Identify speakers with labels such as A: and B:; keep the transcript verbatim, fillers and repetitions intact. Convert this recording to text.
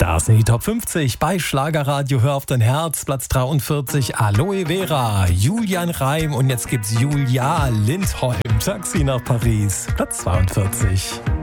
A: Das sind die Top fünfzig bei Schlagerradio. Hör auf dein Herz. Platz dreiundvierzig, Aloe Vera, Julian Reim. Und jetzt gibt's Julia Lindholm, Taxi nach Paris. Platz zweiundvierzig.